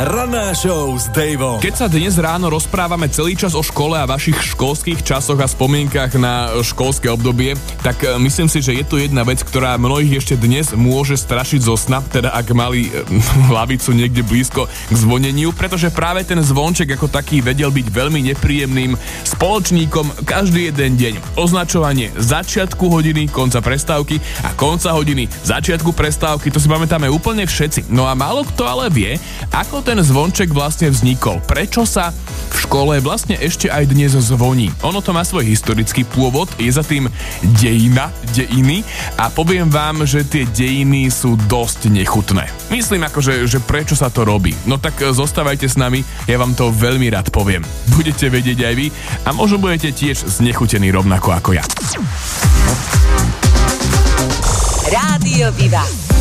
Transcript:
Ranná show s Davom. Keď sa dnes ráno rozprávame celý čas o škole a vašich školských časoch a spomienkach na školské obdobie, tak myslím si, že je tu jedna vec, ktorá mnohých ešte dnes môže strašiť zo sna, teda ak mali hlavicu niekde blízko k zvoneniu, pretože práve ten zvonček ako taký vedel byť veľmi nepríjemným spoločníkom každý jeden deň. Označovanie začiatku hodiny, konca prestávky a konca hodiny, začiatku prestávky, to si pamätáme úplne všetci. No a málo kto ale vie, ako ten zvonček vlastne vznikol. Prečo sa v škole vlastne ešte aj dnes zvoní? Ono to má svoj historický pôvod, je za tým dejiny a poviem vám, že tie dejiny sú dosť nechutné. Myslím akože, že prečo sa to robí. No tak zostávajte s nami, ja vám to veľmi rád poviem. Budete vedieť aj vy a možno budete tiež znechutení rovnako ako ja. Rádio Viva.